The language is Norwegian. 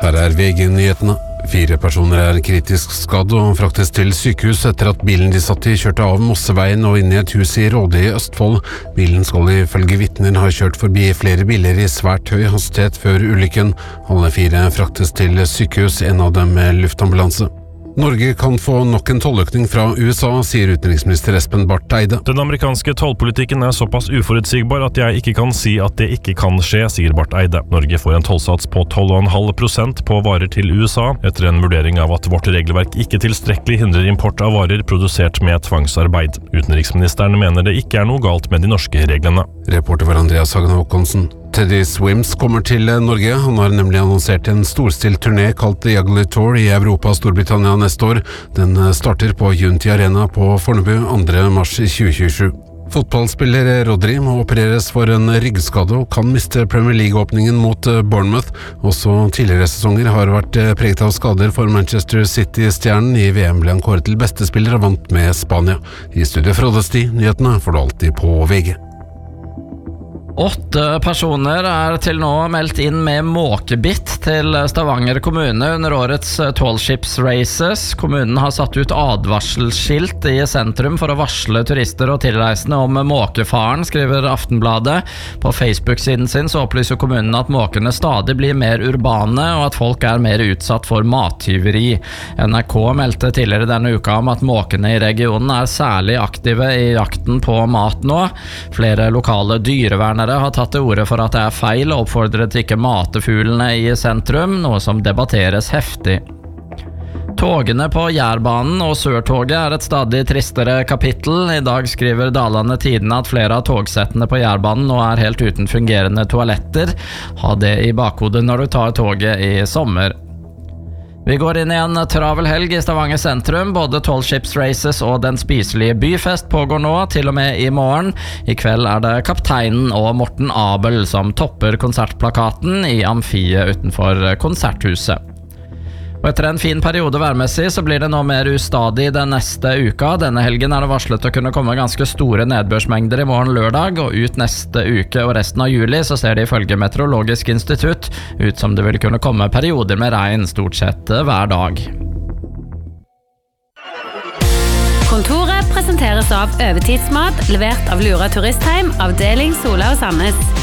Her VG-nyhetene. 4 personer kritisk skadd og fraktes til sykehus etter at bilen de satt i kjørte av Mosseveien og inn i et hus i Råde i Østfold. Bilen skal ifølge vitner ha kjørt forbi flere biler i svært høy hastighet før ulykken. Alle 4 fraktes til sykehus, en av dem med luftambulanse. Norge kan få nok en tolløkning fra USA, sier utenriksminister Espen Barth Eide. Den amerikanske tollpolitikken såpass uforutsigbar at jeg ikke kan si at det ikke kan skje, sier Barth Eide. Norge får en tollsats på 12,5% på varer til USA, etter en vurdering av at vårt regelverk ikke tilstrekkelig hindrer import av varer produsert med tvangsarbeid. Utenriksministeren mener det ikke noe galt med de norske reglene. Reporter var Andreas Hagen Håkonsen. Teddy Swims kommer til Norge. Han har nemlig annonsert en storstilt turné kalt The Ugly Tour i Europa og Storbritannia neste år. Den starter på Unity Arena på Fornebu 2. mars 2027. Fotballspiller Rodri må opereres for en ryggskade og kan miste Premier League-åpningen mot Bournemouth. Også tidligere sesonger har vært preget av skader for Manchester City-stjernen. I VM ble han kåret til beste spiller og vant med Spania. I studio Frode Sti, nyhetene får du alltid på VG. 8 personer til nå meldt inn med måkebitt til Stavanger kommune under årets Tall Ships Races. Kommunen har satt ut advarselskilt i sentrum for å varsle turister og tilreisende om måkefaren, skriver Aftenbladet. På Facebook-siden sin så opplyser kommunen at måkene stadig blir mer urbane, og at folk mer utsatt for mattyveri. NRK meldte tidligere denne uka om at måkene i regionen særlig aktive i jakten på mat nå. Flere lokale dyrevernere har tatt til orde for at det feil å oppfordre til ikke mate fuglene i sentrum, noe som debatteres heftig. Togene på Jærbanen og Sørtoget et stadig tristere kapittel. I dag skriver Dalane Tidene at flere av togsettene på Jærbanen nå helt uten fungerende toaletter. Ha det i bakhodet når du tar toget i sommer. Vi går inn i en travel helg i Stavanger sentrum. Både Tall Ships Races og Den spiselige byfest pågår nå, til og med i morgen. I kveld det Kapteinen og Morten Abel som topper konsertplakaten i amfiet utenfor konserthuset. Og etter en fin periode værmessig så blir det nå mer ustadig den neste uka. Denne helgen det varslet å kunne komme ganske store nedbørsmengder i morgen lørdag, og ut neste uke og resten av juli så ser det ifølge Meteorologisk institutt ut som det vil kunne komme perioder med regn stort sett hver dag. Kontoret presenteres av Øvertidsmat, levert av Lura Turistheim, avdeling Sola og Sandnes.